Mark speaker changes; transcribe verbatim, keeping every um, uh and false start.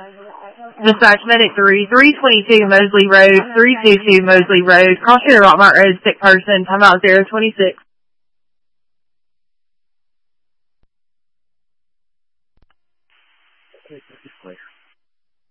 Speaker 1: Dispatch Medic three, three twenty-two Mosley Road, three twenty-two Mosley Road, caution to Rockmart Road, sick person, timeout zero twenty-six.
Speaker 2: Okay,